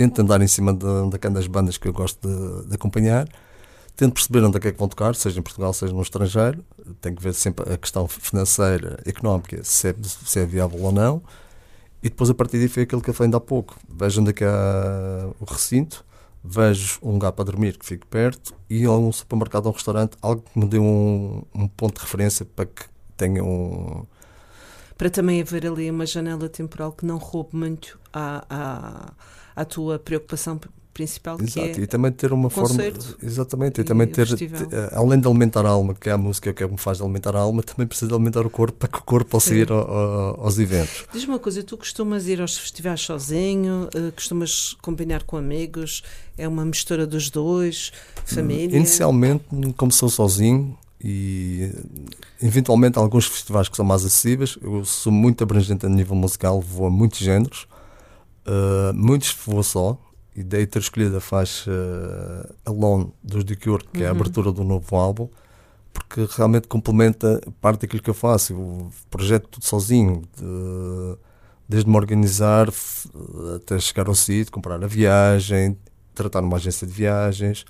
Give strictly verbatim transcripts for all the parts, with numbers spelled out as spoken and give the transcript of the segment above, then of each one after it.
tento andar em cima de, daquelas bandas que eu gosto de, de acompanhar, tento perceber onde é que é que vão tocar, seja em Portugal, seja no estrangeiro. Tenho que ver sempre a questão financeira, económica, se é, se é viável ou não. E depois, a partir daí, foi aquilo que eu falei ainda há pouco. Vejo onde é que há o recinto, vejo um lugar para dormir que fique perto e um supermercado ou um restaurante, algo que me dê um, um ponto de referência para que tenha um... Para também haver ali uma janela temporal que não roube muito à, à, à tua preocupação principal, que Exato, é e também ter uma forma, exatamente, e, e também ter, ter, além de alimentar a alma, que é a música que me faz alimentar a alma, também precisa de alimentar o corpo para que o corpo possa ir ao, ao, aos eventos. Diz-me uma coisa, tu costumas ir aos festivais sozinho, uh, costumas combinar com amigos, é uma mistura dos dois, família? Inicialmente começou sozinho e eventualmente alguns festivais que são mais acessíveis. Eu sou muito abrangente a nível musical, vou a muitos géneros, uh, muitos vou só. E daí ter escolhido a faixa uh, Alone dos The Cure, que uhum. é a abertura do novo álbum, porque realmente complementa parte daquilo que eu faço. Eu projeto tudo sozinho, de, desde me organizar até chegar ao sítio, comprar a viagem, tratar numa agência de viagens,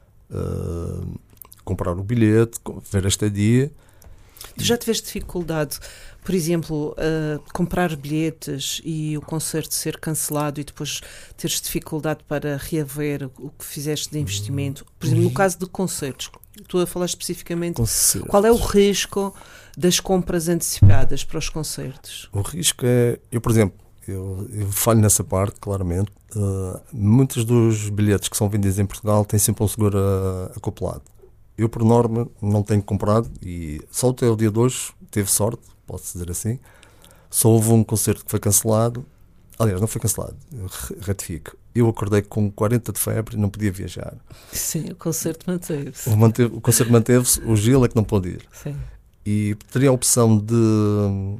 uh, comprar o bilhete, ver a estadia. Tu já tiveste dificuldade, por exemplo, uh, comprar bilhetes e o concerto ser cancelado e depois teres dificuldade para reaver o que fizeste de investimento? Por exemplo, no caso de concertos, tu a falar especificamente, concertos. Qual é o risco das compras antecipadas para os concertos? O risco é, eu por exemplo, eu, eu falho nessa parte, claramente. Uh, muitos dos bilhetes que são vendidos em Portugal têm sempre um seguro uh, acoplado. Eu, por norma, não tenho comprado e só até o dia de hoje teve sorte, posso dizer assim. Só houve um concerto que foi cancelado. Aliás, não foi cancelado, eu ratifico. Eu acordei com quarenta de febre e não podia viajar. Sim, o concerto manteve-se. O, manteve, o concerto manteve-se, o Gil é que não pôde ir. Sim. E teria a opção de,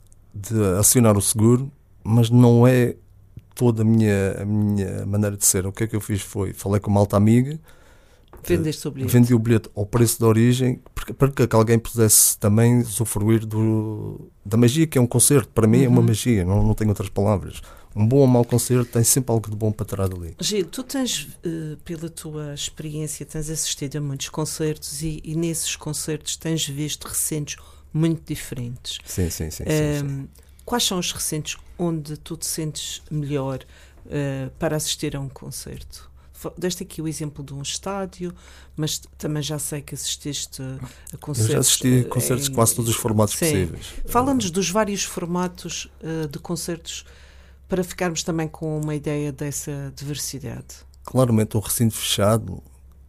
de acionar o seguro, mas não é toda a minha, a minha maneira de ser. O que é que eu fiz foi, falei com uma alta amiga, vendeste o bilhete. Vendi o bilhete ao preço de origem para que alguém pudesse também usufruir do, da magia que é um concerto. Para mim uhum. é uma magia, não, não tenho outras palavras. Um bom ou mau concerto tem sempre algo de bom para tirar dali. Gil, tu tens, uh, pela tua experiência, tens assistido a muitos concertos e, e nesses concertos tens visto recintos muito diferentes. Sim, sim, sim. Uh, sim, sim. Quais são os recintos onde tu te sentes melhor uh, para assistir a um concerto? Deste aqui o exemplo de um estádio, mas também já sei que assististe a concertos. Eu já assisti a concertos de quase todos os formatos Sim. possíveis. Fala-nos dos vários formatos uh, de concertos para ficarmos também com uma ideia dessa diversidade. Claramente, um recinto fechado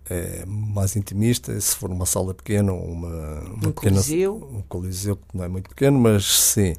é mais intimista. Se for uma sala pequena, uma, uma um pequena, coliseu. Um coliseu que não é muito pequeno, mas sim.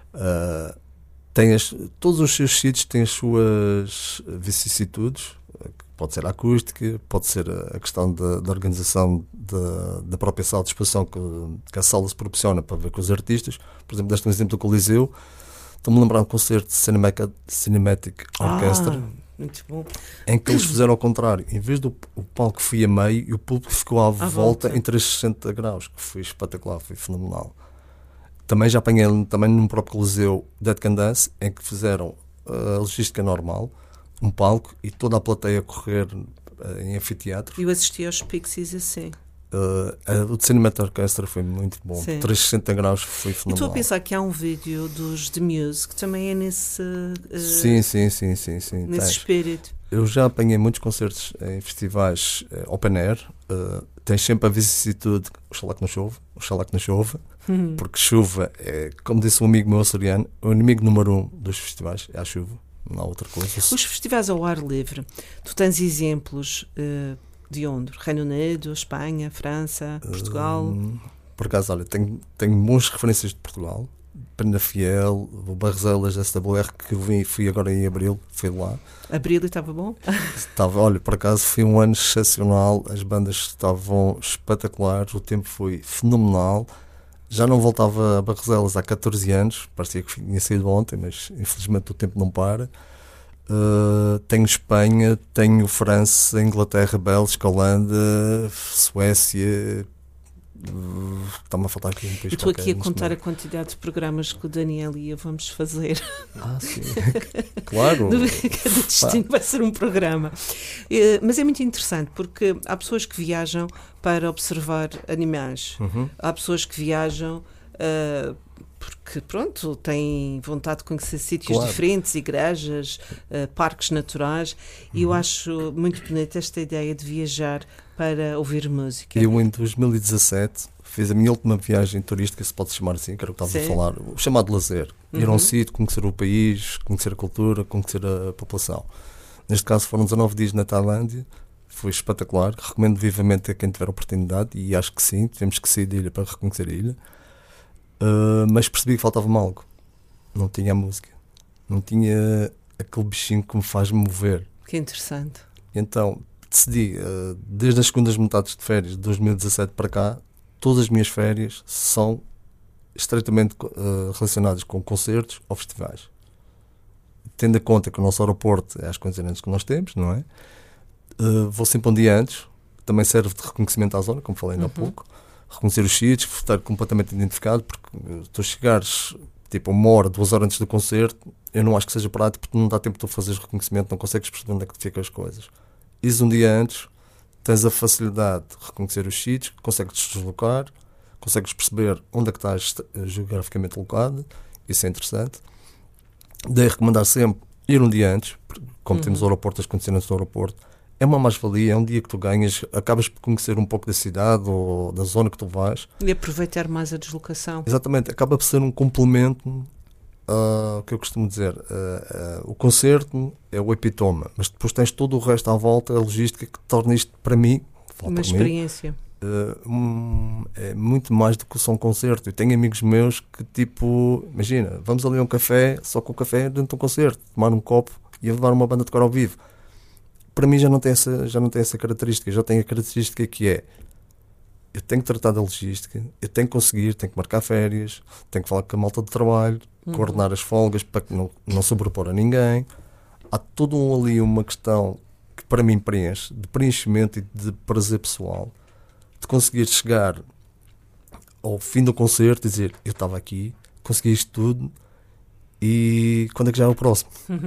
Uh, tem as, todos os seus sítios têm as suas vicissitudes. Pode ser a acústica, pode ser a questão da, da organização da, da própria sala de exposição que, que a sala se proporciona para ver com os artistas. Por exemplo, deste um exemplo do Coliseu. Estou-me a lembrar um concerto de Cinematic, Cinematic Orchestra, ah, muito bom. em que eles fizeram ao contrário. Em vez do o palco fui a meio e o público ficou à, à volta, volta em trezentos e sessenta graus, que foi espetacular, foi fenomenal. Também já apanhei também no próprio Coliseu Dead Can Dance, em que fizeram a logística normal, um palco e toda a plateia a correr uh, em anfiteatro. Eu assisti aos Pixies assim. Uh, o de Cinematic Orchestra foi muito bom. Sim. trezentos e sessenta graus foi fenomenal. E estou a pensar que há um vídeo dos The Muse que também é nesse uh, sim, sim, sim, sim, sim, nesse espírito. Eu já apanhei muitos concertos em festivais uh, open air. Uh, tens sempre a vicissitude, oxalá que não chove, oxalá que não chova, uhum. porque chuva é, como disse um amigo meu açoriano, o inimigo número um dos festivais é a chuva. Não há outra coisa. Os festivais ao ar livre, tu tens exemplos uh, de onde? Reino Unido, Espanha, França, Portugal? Uh, por acaso, olha, tenho, tenho boas referências de Portugal. Penafiel, o Barroselas, S W R, que eu vim, fui agora em abril, fui lá. Abril e estava bom? Estava, olha, por acaso foi um ano excepcional, as bandas estavam espetaculares, o tempo foi fenomenal. Já não voltava a Barroselas há catorze anos, parecia que tinha saído ontem, mas infelizmente o tempo não para. Uh, tenho Espanha, tenho França, Inglaterra, Bélgica, Holanda, Suécia, está-me a faltar aqui um país. E estou aqui a qualquer, contar a quantidade de programas que o Daniel e eu vamos fazer. Ah, sim. Claro. Cada destino vai ser um programa. Eh, Mas é muito interessante porque há pessoas que viajam para observar animais. Uhum. Há pessoas que viajam uh, porque, pronto, têm vontade de conhecer sítios Claro. diferentes, igrejas, uh, parques naturais. E eu acho muito bonita esta ideia de viajar para ouvir música. Eu, em dois mil e dezassete, fiz a minha última viagem turística, se pode chamar assim, que era o que estava a Sim. falar, o chamado lazer. Ir a Uhum. um sítio, conhecer o país, conhecer a cultura, conhecer a população. Neste caso foram dezanove dias na Tailândia, foi espetacular, recomendo vivamente a quem tiver a oportunidade, e acho que sim, tivemos que sair da ilha para reconhecer a ilha. Uh, mas percebi que faltava-me algo. Não tinha a música, não tinha aquele bichinho que me faz mover. Que interessante. Então decidi, uh, desde as segundas metades de férias de dois mil e dezassete para cá, todas as minhas férias são estreitamente uh, relacionadas com concertos ou festivais. Tendo em conta que o nosso aeroporto é às continentes que nós temos, não é? Uh, vou sempre um dia antes, também serve de reconhecimento à zona, como falei ainda há Uhum. pouco. Reconhecer os sítios, estar completamente identificado, porque tu chegares tipo uma hora, duas horas antes do concerto, eu não acho que seja prático, porque não dá tempo de tu fazeres reconhecimento, não consegues perceber onde é que ficam as coisas. Ires um dia antes, tens a facilidade de reconhecer os sítios, consegues te deslocar, consegues perceber onde é que estás geograficamente locado, isso é interessante. Daí recomendar sempre ir um dia antes, porque como Uhum. temos o aeroporto, as condicionantes do aeroporto, é uma mais-valia, é um dia que tu ganhas, acabas por conhecer um pouco da cidade ou da zona que tu vais. E aproveitar mais a deslocação. Exatamente, acaba por ser um complemento ao que eu costumo dizer. Uh, uh, o concerto é o epitome, mas depois tens todo o resto à volta, a logística, que torna isto, para mim, falo Uma por mim, experiência. uh, um, é muito mais do que só um concerto. Eu tenho amigos meus que, tipo, imagina, vamos ali a um café, só que o café é dentro de um concerto, tomar um copo e levar uma banda a tocar ao vivo. Para mim já não tem essa, já não tem essa característica, já tem a característica que é: eu tenho que tratar da logística, eu tenho que conseguir, tenho que marcar férias, tenho que falar com a malta de trabalho, Uhum. coordenar as folgas para que não, não sobrepor a ninguém. Há todo um, ali uma questão que para mim preenche, de preenchimento e de prazer pessoal, de conseguir chegar ao fim do concerto e dizer: eu estava aqui, consegui isto tudo, e quando é que já é o próximo? Uhum.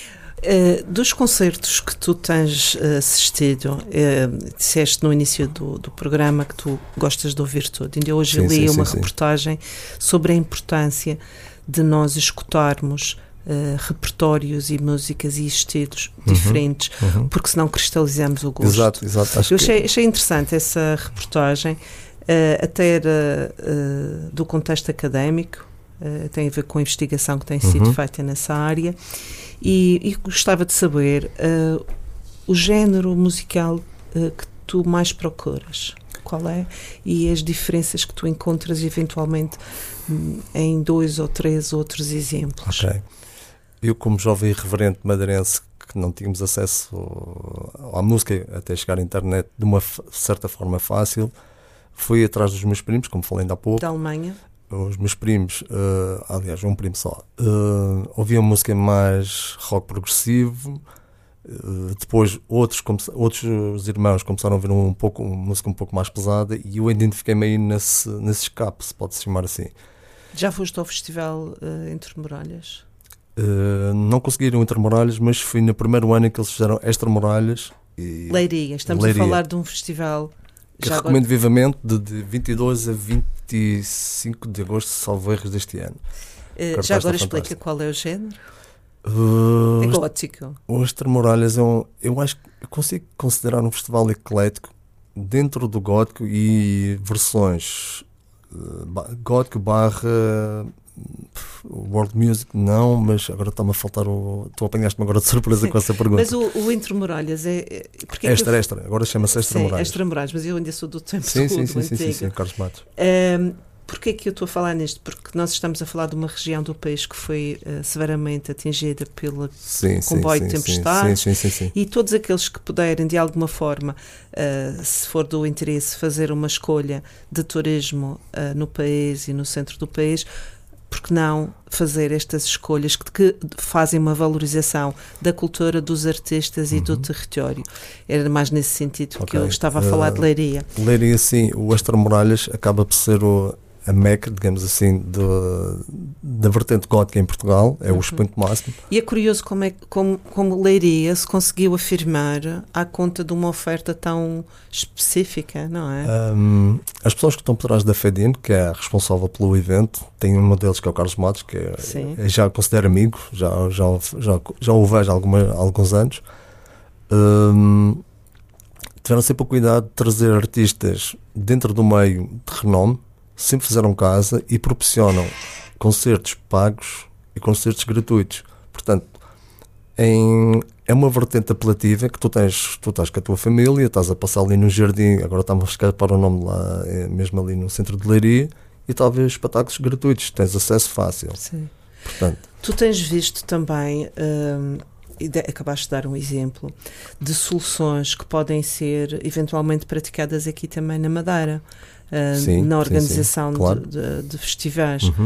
Uh, dos concertos que tu tens uh, assistido, uh, disseste no início do, do programa que tu gostas de ouvir tudo. Ainda hoje Sim, li sim, uma sim, reportagem sobre a importância de nós escutarmos uh, repertórios e músicas e estilos Uhum, diferentes, uhum. porque senão cristalizamos o gosto. Exato, exato. Acho Eu que- achei, achei interessante essa reportagem, uh, até era uh, do contexto académico, uh, tem a ver com a investigação que tem sido Uhum. feita nessa área, e, e gostava de saber uh, o género musical uh, que tu mais procuras. Qual é? E as diferenças que tu encontras eventualmente hum, em dois ou três outros exemplos. Ok. Eu, como jovem irreverente madeirense, que não tínhamos acesso à música até chegar à internet de uma f- certa forma fácil, fui atrás dos meus primos, como falei ainda há pouco. Da Alemanha? Os meus primos, uh, aliás, um primo só, uh, ouviam música mais rock progressivo. Uh, depois outros, come- outros irmãos começaram a ouvir um pouco, uma música um pouco mais pesada, e eu identifiquei-me aí nesse, nesse escape, se pode-se chamar assim. Já foste ao festival uh, Entre Muralhas? Uh, não conseguiram Entre Muralhas, mas fui no primeiro ano em que eles fizeram Extra Muralhas. E Leiria, estamos Leiria. a falar de um festival que já recomendo vivamente, de, de vinte e dois a vinte e cinco de agosto, salvo erros deste ano. agora, uh, Cartaz já agora está explica fantástico. qual é o género. Uh, É gótico. O Extra Muralhas é um, eu acho que eu consigo considerar um festival eclético dentro do gótico, e versões uh, ba- gótico barra world music, não, mas agora está-me a faltar o... Tu apanhaste-me agora de surpresa Sim, com essa pergunta. Mas o, o Entre Muralhas é... é porque é que Extra, eu- extra, agora chama-se Extra Sim, Muralhas. Extra Muralhas, mas eu ainda sou do tempo Sim, do, sim, do sim, sim, sim, antigo. sim, Carlos Matos. Um, Porquê é que eu estou a falar nisto? Porque nós estamos a falar de uma região do país que foi uh, severamente atingida pelo Sim, sim, comboio de sim, tempestades. Sim, sim, sim, sim. E todos aqueles que puderem, de alguma forma, uh, se for do interesse, fazer uma escolha de turismo uh, no país e no centro do país, porque não fazer estas escolhas que, que fazem uma valorização da cultura, dos artistas uhum. e do território? Era mais nesse sentido okay. que eu estava a falar uh, de Leiria. Leiria, sim. O Extramuralhas acaba por ser o, a meca, digamos assim, do, da vertente gótica em Portugal. É uhum. o expoente máximo. E é curioso como, é, como, como Leiria se conseguiu afirmar à conta de uma oferta tão específica, não é? Um, as pessoas que estão por trás da FEDIN, que é a responsável pelo evento, tem um deles que é o Carlos Matos, que é, é, já considero amigo, já, já, já, já o vejo há, alguma, há alguns anos. Um, tiveram sempre o cuidado de trazer artistas dentro do meio de renome, sempre fizeram casa e proporcionam concertos pagos e concertos gratuitos. Portanto, em, é uma vertente apelativa que tu tens, tu estás com a tua família, estás a passar ali no jardim, agora estamos a escapar o nome lá, é mesmo ali no centro de Leiria, e talvez espetáculos gratuitos, tens acesso fácil. Sim. Portanto, tu tens visto também, hum, e de, acabaste de dar um exemplo, de soluções que podem ser eventualmente praticadas aqui também na Madeira. Uh, sim, na organização sim, sim. Claro. de, de, de festivais. Uhum.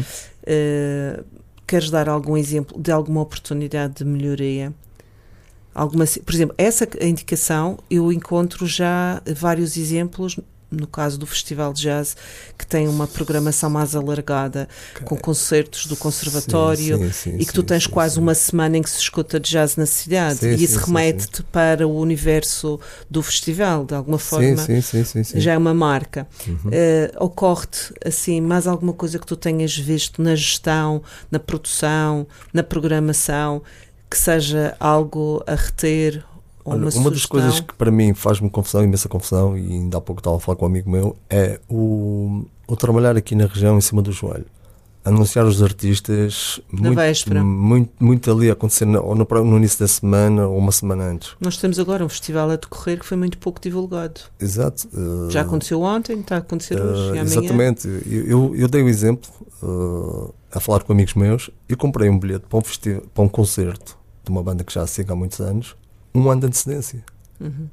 Uh, queres dar algum exemplo de alguma oportunidade de melhoria? Alguma, por exemplo, essa indicação eu encontro já vários exemplos no caso do Festival de Jazz, que tem uma programação mais alargada, okay. com concertos do conservatório, sim, sim, sim, e que tu tens sim, quase sim. uma semana em que se escuta de jazz na cidade, sim, e isso sim, remete-te sim. para o universo do festival, de alguma forma, sim, sim, sim, sim. já é uma marca. Uhum. Uh, ocorre-te, assim, mais alguma coisa que tu tenhas visto na gestão, na produção, na programação, que seja algo a reter? Olha, uma, uma das coisas que para mim faz-me confusão, imensa confusão, e ainda há pouco estava a falar com um amigo meu, é o, o trabalhar aqui na região em cima do joelho. Anunciar os artistas na muito, véspera. Muito, muito ali a acontecer no, ou no, no início da semana ou uma semana antes. Nós temos agora um festival a decorrer que foi muito pouco divulgado. Exato. Uh, Já aconteceu ontem, está a acontecer uh, hoje e amanhã. Exatamente. Eu, eu, eu dei o um exemplo uh, a falar com amigos meus. Eu comprei um bilhete para um, festi- para um concerto de uma banda que já sigo há muitos anos, um ano de antecedência. Uhum.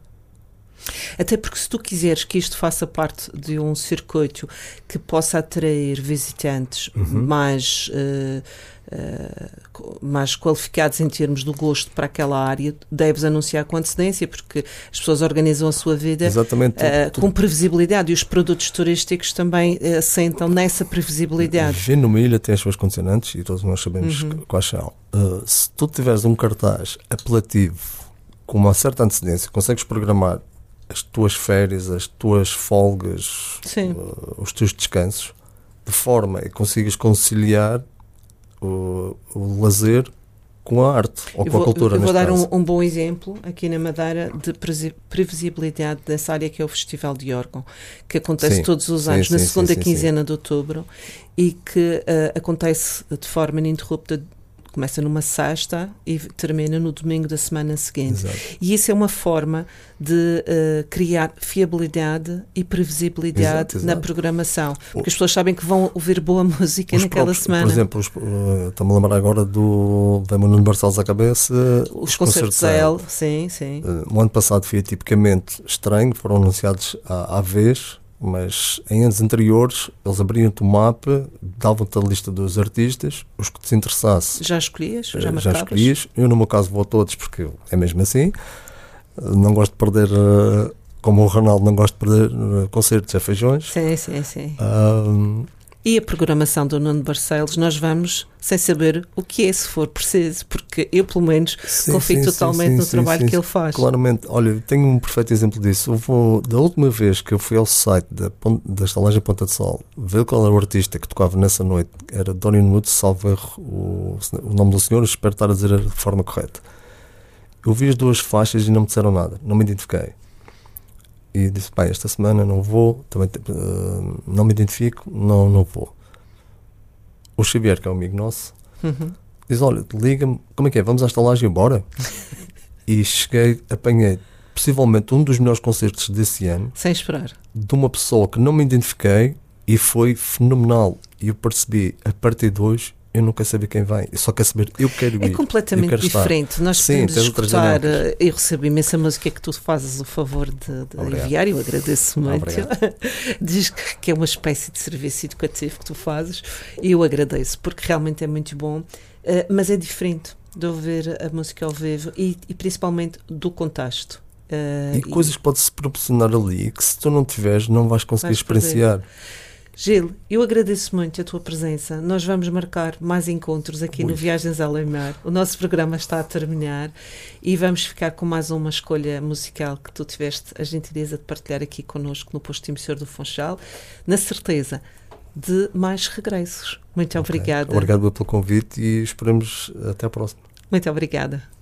Até porque se tu quiseres que isto faça parte de um circuito que possa atrair visitantes uhum. mais, uh, uh, mais qualificados em termos do gosto para aquela área, deves anunciar com antecedência, porque as pessoas organizam a sua vida Exatamente, uh, tu, com previsibilidade, e os produtos turísticos também uh, assentam nessa previsibilidade. Viver numa ilha tem as suas condicionantes e todos nós sabemos uhum. quais são. Uh, se tu tiveres um cartaz apelativo com uma certa antecedência, consegues programar as tuas férias, as tuas folgas, uh, os teus descansos, de forma que consigas conciliar o, o lazer com a arte ou eu com vou, a cultura. Eu vou dar um, um bom exemplo aqui na Madeira de previsibilidade dessa área, que é o Festival de Órgão, que acontece sim, todos os anos, sim, na sim, segunda sim, quinzena sim. de outubro, e que uh, acontece de forma ininterrupta. Começa numa sexta e termina no domingo da semana seguinte. Exato. E isso é uma forma de uh, criar fiabilidade e previsibilidade exato, exato. na programação. Porque as pessoas sabem que vão ouvir boa música os naquela próprios, semana. Por exemplo, os, uh, estou-me a lembrar agora do Vem-me Nuno Barcelos à cabeça. Os, os concertos a L, sim, sim. Uh, o ano passado foi tipicamente estranho, foram anunciados à, à vez, mas em anos anteriores eles abriam-te o mapa, davam-te a lista dos artistas, os que te interessasse. Já escolhias? Já, já escolhias. Eu, no meu caso, vou a todos porque é mesmo assim. Não gosto de perder, como o Ronaldo, não gosto de perder concertos a feijões. Sim, sim, sim. Um, E a programação do Nuno Barcelos, nós vamos sem saber o que é, se for preciso, porque eu, pelo menos, sim, confio sim, totalmente sim, sim, no sim, trabalho sim, que sim. ele faz. Claramente, olha, eu tenho um perfeito exemplo disso. Eu vou, da última vez que eu fui ao site da, da estalagem Ponta de Sol, ver qual era o artista que tocava nessa noite, era Dorian Wood, salvo erro, o, o nome do senhor, espero estar a dizer de forma correta. Eu vi as duas faixas e não me disseram nada, não me identifiquei. E disse, pá, esta semana não vou, também, uh, não me identifico, não, não vou. O Xavier, que é um amigo nosso, uhum. diz, olha, liga-me, como é que é, vamos à estalagem, bora? E cheguei, apanhei possivelmente um dos melhores concertos desse ano. Sem esperar. De uma pessoa que não me identifiquei e foi fenomenal. E eu percebi, a partir de hoje, eu não quero saber quem vem, eu só quero saber, eu quero ir. É completamente diferente. Estar. Nós Sim, podemos escutar, eu recebo imensa música que tu fazes o favor de, de enviar, eu agradeço muito. Diz que é uma espécie de serviço educativo que tu fazes, e eu agradeço, porque realmente é muito bom, mas é diferente de ouvir a música ao vivo e, e principalmente do contexto. Uh, e coisas que pode-se proporcionar ali que, se tu não tiveres, não vais conseguir vais experienciar. Gil, eu agradeço muito a tua presença. Nós vamos marcar mais encontros aqui Ui. no Viagens Além Mar. O nosso programa está a terminar e vamos ficar com mais uma escolha musical que tu tiveste a gentileza de partilhar aqui connosco no Posto Emissor do Funchal, na certeza de mais regressos. Muito okay. obrigada. Obrigado pelo convite e esperamos até à próxima. Muito obrigada.